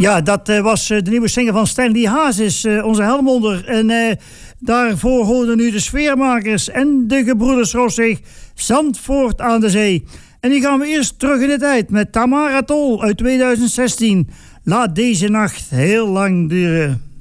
Ja, dat was de nieuwe single van Stanley Hazes, onze Helmonder. En daarvoor hoorden nu de Sfeermakers en de Gebroeders Rossig, Zandvoort aan de Zee. En nu gaan we eerst terug in de tijd met Tamara Tol uit 2016. Laat deze nacht heel lang duren.